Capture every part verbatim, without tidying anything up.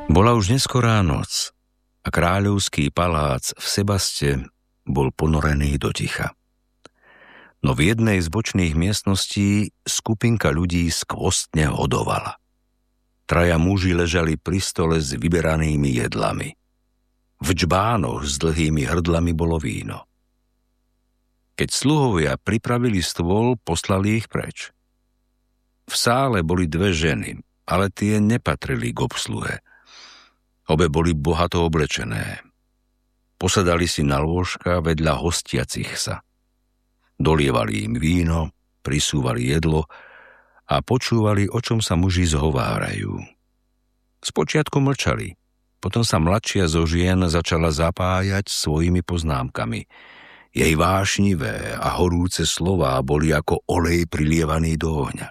Bola už neskorá noc a kráľovský palác v Sebaste bol ponorený do ticha. No v jednej z bočných miestností skupinka ľudí skvostne hodovala. Traja muži ležali pri stole s vyberanými jedlami. V džbánoch s dlhými hrdlami bolo víno. Keď sluhovia pripravili stôl, poslali ich preč. V sále boli dve ženy, ale tie nepatrili k obsluhe. Obe boli bohato oblečené. Posadali si na lôžka vedľa hostiacich sa. Dolievali im víno, prisúvali jedlo a počúvali, o čom sa muži zhovárajú. Spočiatku mlčali, potom sa mladšia zo žien začala zapájať svojimi poznámkami. Jej vášnivé a horúce slová boli ako olej prilievaný do ohňa.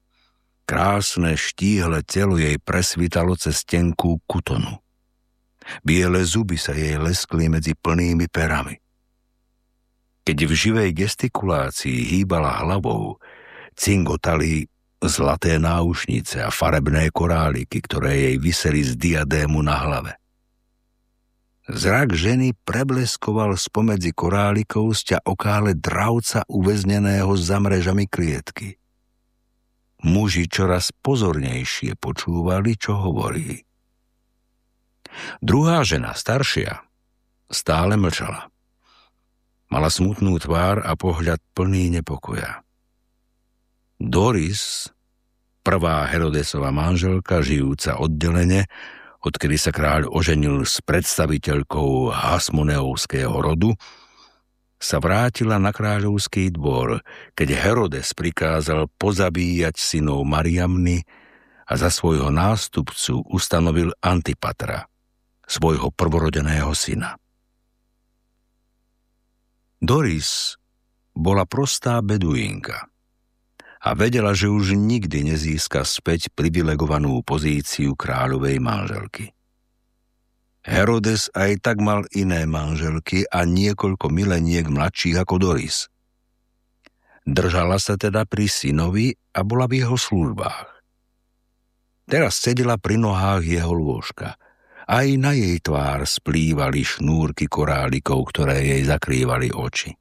Krásne štíhle telo jej presvítalo cez tenkú kutonu. Biele zuby sa jej leskli medzi plnými perami. Keď v živej gestikulácii hýbala hlavou, cingotali zlaté náušnice a farebné koráliky, ktoré jej viseli z diadému na hlave. Zrak ženy prebleskoval spomedzi korálikov z okále dravca uväzneného za mrežami klietky. Muži čoraz pozornejšie počúvali, čo hovorí. Druhá žena, staršia, stále mlčala. Mala smutnú tvár a pohľad plný nepokoja. Doris, prvá Herodesova manželka, žijúca oddelene, odkedy sa kráľ oženil s predstaviteľkou Hasmoneovského rodu, sa vrátila na kráľovský dvor, keď Herodes prikázal pozabíjať synov Mariamny a za svojho nástupcu ustanovil Antipatra, svojho prvorodeného syna. Doris bola prostá beduínka a vedela, že už nikdy nezíska späť privilegovanú pozíciu kráľovej manželky. Herodes aj tak mal iné manželky a niekoľko mileniek mladších ako Doris. Držala sa teda pri synovi a bola v jeho službách. Teraz sedela pri nohách jeho lôžka. Aj na jej tvár splývali šnúrky korálikov, ktoré jej zakrývali oči.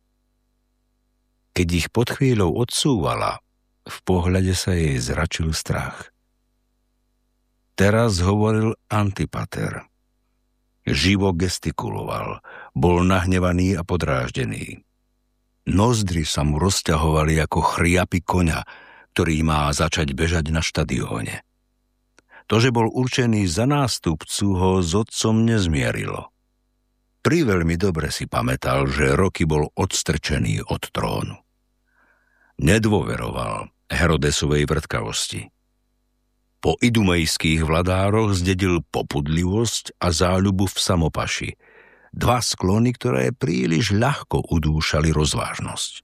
Keď ich pod chvíľou odsúvala, v pohľade sa jej zračil strach. Teraz hovoril Antipater. Živo gestikuloval, bol nahnevaný a podráždený. Nozdry sa mu rozťahovali ako chriapy koňa, ktorý má začať bežať na štadióne. To, že bol určený za nástupcu, ho s otcom nezmierilo. Priveľmi dobre si pamätal, že roky bol odstrčený od trónu. Nedôveroval Herodesovej vrtkavosti. Po idumejských vladároch zdedil popudlivosť a záľubu v samopaši, dva sklony, ktoré príliš ľahko udúšali rozvážnosť.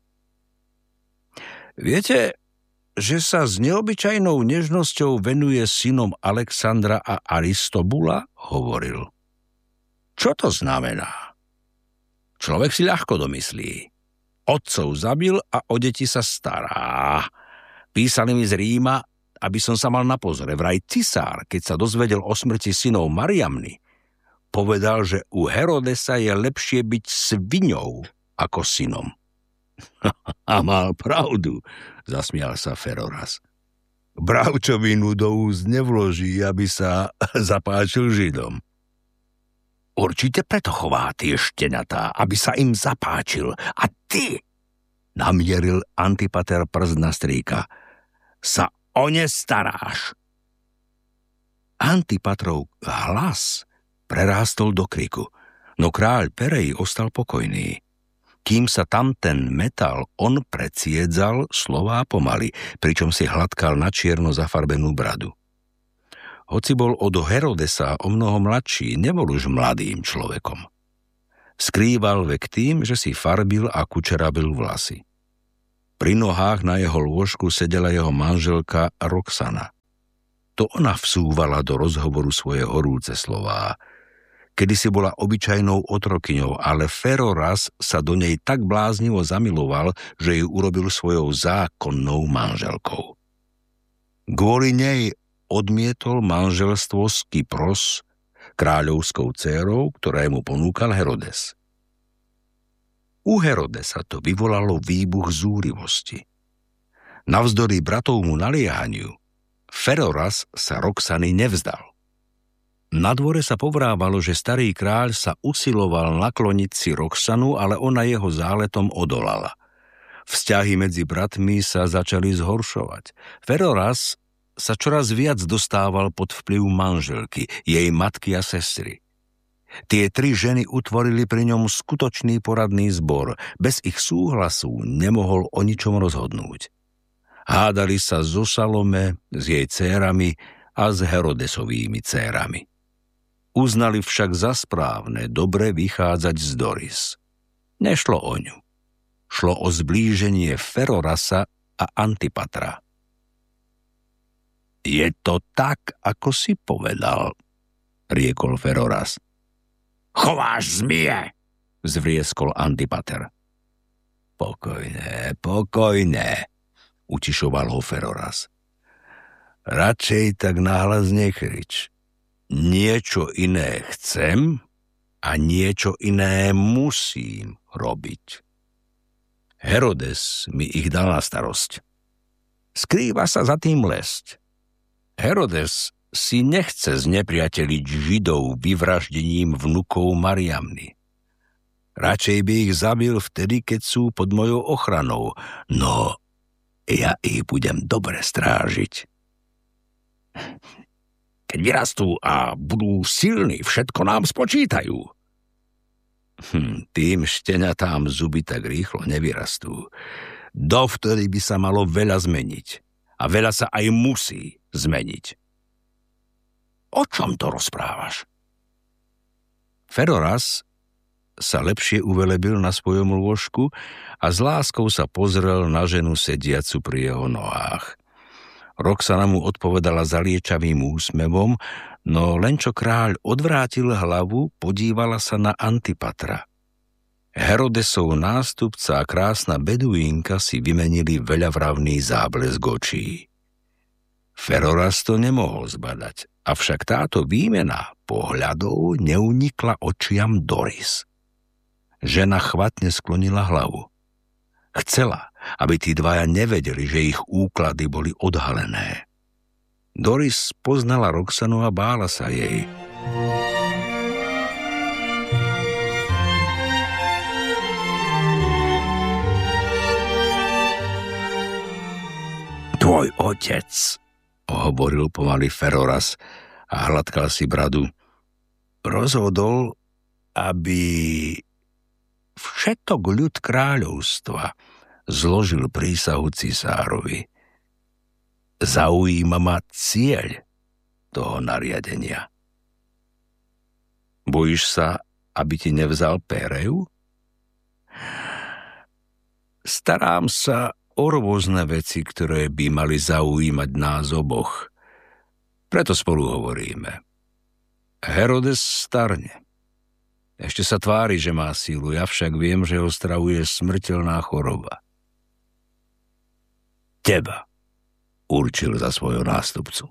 Viete, že sa s neobyčajnou nežnosťou venuje synom Alexandra a Aristobula? Hovoril. Čo to znamená? Človek si ľahko domyslí. Otcov zabil a o deti sa stará. Písali mi z Ríma, aby som sa mal na pozore. Vraj cisár, keď sa dozvedel o smrti synov Mariamny, povedal, že u Herodesa je lepšie byť sviňou ako synom. A mal pravdu, zasmial sa Feroras. Bravčovinu do úst nevloží, aby sa zapáčil Židom. Určite preto chová tie štenatá, aby sa im zapáčil. A ty, namieril Antipater prst na strýka, sa o ne staráš. Antipatrov hlas prerástol do kriku, no kráľ Perej ostal pokojný. Kým sa tam ten metal, on predsiedzal slová pomaly, pričom si hladkal na čierno zafarbenú bradu. Hoci bol od Herodesa o mnoho mladší, nebol už mladým človekom. Skrýval vek tým, že si farbil a kučerabil vlasy. Pri nohách na jeho lôžku sedela jeho manželka Roxana. To ona vsúvala do rozhovoru svoje horúce slová. Kedysi bola obyčajnou otrokyňou, ale Feroras sa do nej tak bláznivo zamiloval, že ju urobil svojou zákonnou manželkou. Kvôli nej odmietol manželstvo s Kypros, kráľovskou dcérou, ktoré mu ponúkal Herodes. U Herodesa to vyvolalo výbuch zúrivosti. Navzdory bratovmu naliehaniu, Feroras sa Roxany nevzdal. Na dvore sa povrávalo, že starý kráľ sa usiloval nakloniť si Roxanu, ale ona jeho záletom odolala. Vzťahy medzi bratmi sa začali zhoršovať. Feroras sa čoraz viac dostával pod vplyv manželky, jej matky a sestry. Tie tri ženy utvorili pri ňom skutočný poradný zbor. Bez ich súhlasu nemohol o ničom rozhodnúť. Hádali sa so Salome, s jej dcérami a s Herodesovými dcérami. Uznali však za správne dobre vychádzať z Doris. Nešlo o ňu. Šlo o zblíženie Ferorasa a Antipatra. Je to tak, ako si povedal, riekol Feroras. Chováš zmije, zvrieskol Antipater. Pokojné, pokojné, utišoval ho Feroras. Radšej tak nahlas nekrič. Niečo iné chcem a niečo iné musím robiť. Herodes mi ich dal na starosť. Skrýva sa za tým lesť. Herodes si nechce znepriateliť Židov vyvraždením vnukov Mariamny. Radšej by ich zabil vtedy, keď sú pod mojou ochranou, no ja ich budem dobre strážiť. Keď vyrastú a budú silní, všetko nám spočítajú. Hm, tým šteniatám zuby tak rýchlo nevyrastú. Dovtedy by sa malo veľa zmeniť. A veľa sa aj musí zmeniť. O čom to rozprávaš? Feroras sa lepšie uvelebil na svojom lôžku a s láskou sa pozrel na ženu sediacu pri jeho nohách. Roxana mu odpovedala zaliečavým úsmevom, no len čo kráľ odvrátil hlavu, podívala sa na Antipatra. Herodesov nástupca a krásna beduínka si vymenili veľavravný záblesk očí. Feroras to nemohol zbadať, avšak táto výmena pohľadov neunikla očiam Doris. Žena chvatne sklonila hlavu. Chcela, aby tí dvaja nevedeli, že ich úklady boli odhalené. Doris poznala Roxanu a bála sa jej. Tvoj otec, hovoril pomaly Feroras a hladkal si bradu, rozhodol, aby všetok ľud kráľovstva zložil prísahu cisárovi. Zaujíma ma cieľ toho nariadenia. Bojíš sa, aby ti nevzal Péreu? Starám sa o rôzne veci, ktoré by mali zaujímať nás oboch. Preto spolu hovoríme. Herodes starne. Ešte sa tvári, že má sílu, ja však viem, že ho stravuje smrteľná choroba. Teba určil za svojho nástupcu.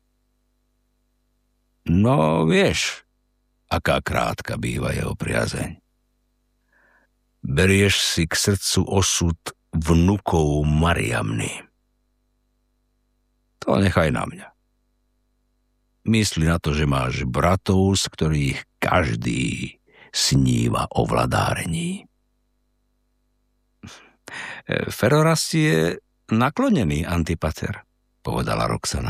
No, vieš, aká krátka býva jeho priazeň. Berieš si k srdcu osud vnukov Mariamny. To nechaj na mňa. Myslí na to, že máš bratov, z ktorých každý sníva o vladárení. Feroras je naklonený, Antipater, povedala Roxana.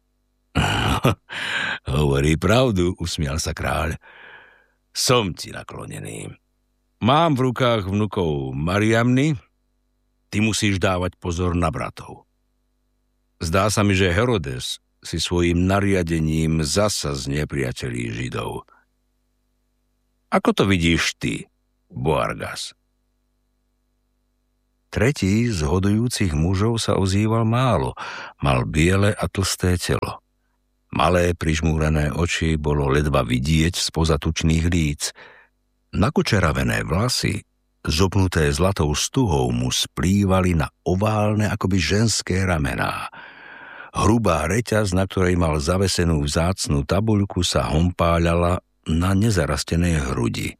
Hovorí pravdu, usmial sa kráľ. Som ti naklonený. Mám v rukách vnukov Mariamny, ty musíš dávať pozor na bratov. Zdá sa mi, že Herodes si svojím nariadením zasa znepriatelí Židov. Ako to vidíš ty, Boargas? Tretí z hodujúcich mužov sa ozýval málo. Mal biele a tlsté telo. Malé prižmúrené oči bolo ledva vidieť spoza tučných líc. Nakučeravené vlasy, zopnuté zlatou stuhou, mu splývali na oválne akoby ženské ramená. Hrubá reťaz, na ktorej mal zavesenú vzácnu tabuľku, sa hompáľala na nezarastenej hrudi.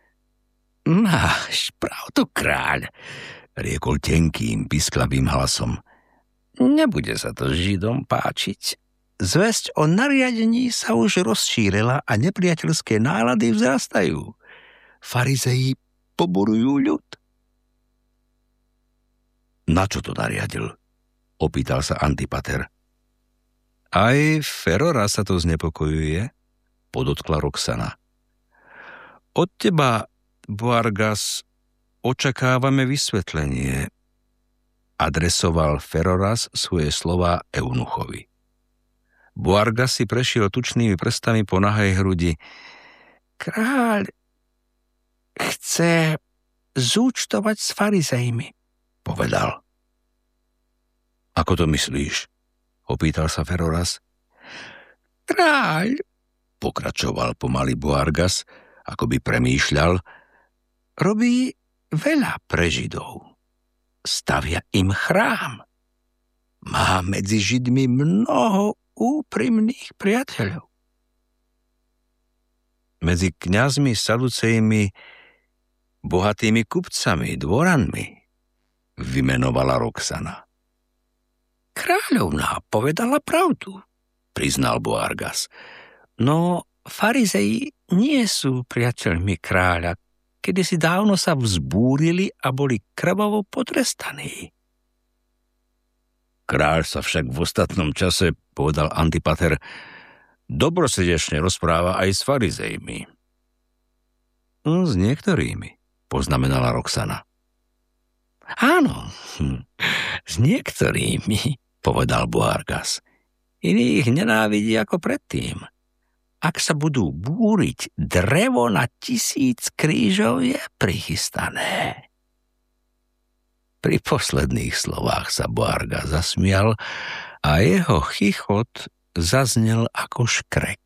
Máš pravdu, kráľ, riekol tenkým, pisklavým hlasom. Nebude sa to Židom páčiť. Zvesť o nariadení sa už rozšírila a nepriateľské nálady vzrastajú. Farizeji poborujú ľud. Na čo to nariadil? Opýtal sa Antipater. Aj Ferora sa to znepokojuje, podotkla Roxana. Od teba, Boargas, očakávame vysvetlenie, adresoval Feroras svoje slová eunuchovi. Boargas si prešiel tučnými prstami po nahej hrudi. Kráľ chce zúčtovať s farizejmi, povedal. Ako to myslíš? Opýtal sa Feroras. Kráľ, pokračoval pomaly Boargas, ako by premýšľal, robí veľa pre Židov. Stavia im chrám. Má medzi Židmi mnoho úprimných priateľov. Medzi kňazmi, saducejmi, bohatými kupcami, dvoranmi, vymenovala Roxana. Kráľovná povedala pravdu, priznal Boargas. No farizeji nie sú priateľmi kráľa, kedysi dávno sa vzbúrili a boli krvavo potrestaní. Kráľ sa však v ostatnom čase, povedal Antipater, dobrosrdečne rozpráva aj s farizejmi. No, s niektorými, poznamenala Roxana. Áno, hm, s niektorými, povedal Boargas. Iných nenávidí ako predtým. Ak sa budú búriť, drevo na tisíc krížov je prichystané. Pri posledných slovách sa Boargas zasmial a jeho chichot zaznel ako škrek.